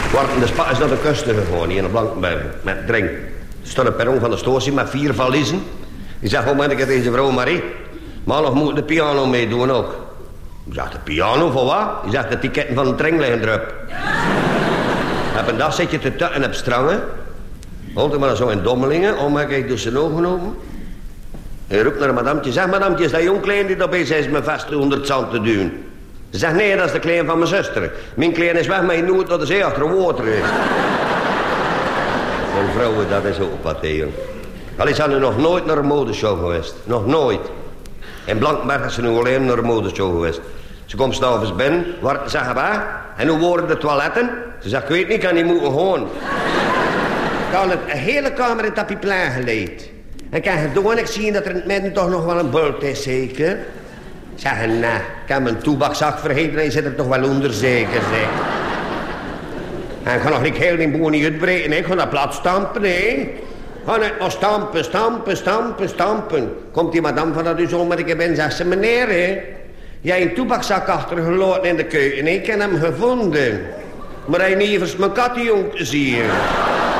Worden de spa is naar de kusten gegaan, hier in Blankenberg, met drink. Er stond een perron van de stoosje met 4 valiezen. Die zegt, moment ik het deze vrouw Marie. Maar nog moet de piano meedoen ook. Ik zeg, de piano voor wat? Die zegt, de ticketten van de trein liggen erop. Op een dag zit je te tutten op strangen. Holt er maar zo in dommelingen, ommaak ik dus zijn ogen open. Hij roept naar een madamtje, zeg madamtje, is dat jong klein die daarbij is me vast 100 cent te doen? Ze zegt, nee, dat is de klein van mijn zuster. Mijn klein is weg, maar je noemt dat de zee achter water is. Van vrouwen, dat is ook wat tegen. Al is ze nog nooit naar een modeshow geweest. Nog nooit. In Blankenberg is ze nu alleen naar een modeshow geweest. Ze komt s'avonds binnen, wordt zeggen waar? En hoe worden de toiletten? Ze zegt, ik weet niet, kan niet moeten gewoon. Ik had een hele kamer in tapiplein geleid. En kan je door en ik zie dat er in het midden toch nog wel een bult is, zeker? Zeggen, nee, ik heb mijn toebakzak vergeten en je zit er toch wel onder, zeker, zeg. En ik ga nog niet heel die boer niet uitbreken, ik ga naar plat stampen, hè. Ga net nog stampen, stampen, stampen, stampen. Komt die madame van dat u zo met ik ben, zegt ze, meneer, hè. Jij een toebakzak achtergelaten in de keuken, ik heb hem gevonden. Maar hij nevens mijn kattenjonk zien.